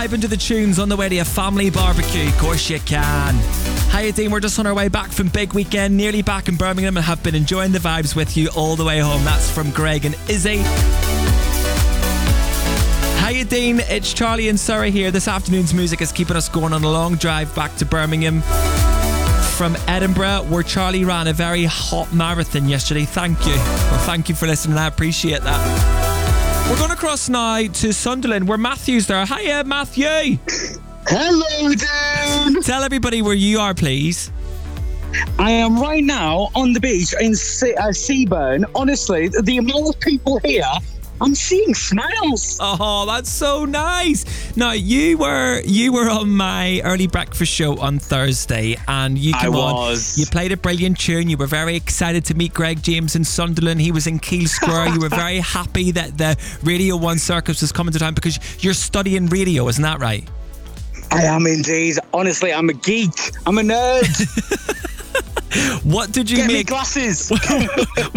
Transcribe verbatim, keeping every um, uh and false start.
vibing to the tunes on the way to a family barbecue. Of course you can. Hiya Dean, we're just on our way back from big weekend, nearly back in Birmingham, and have been enjoying the vibes with you all the way home. That's from Greg and Izzy. Hiya Dean, it's Charlie and Surrey here. This afternoon's music is keeping us going on a long drive back to Birmingham from Edinburgh, where Charlie ran a very hot marathon yesterday. Thank you. Well, thank you for listening. I appreciate that. We're going to cross now to Sunderland, where Matthew's there. Hiya, Matthew. Hello, dude. Tell everybody where you are, please. I am right now on the beach in Se- uh, Seaburn. Honestly, the amount of people here, I'm seeing smiles. Oh, that's so nice. Now, you were you were on my early breakfast show on Thursday, and you came I on. was. You played a brilliant tune. You were very excited to meet Greg James in Sunderland. He was in Keele Square. You were very happy that the Radio one Circus was coming to town because you're studying radio, isn't that right? I am indeed. Honestly, I'm a geek. I'm a nerd. What did you Get make? me glasses.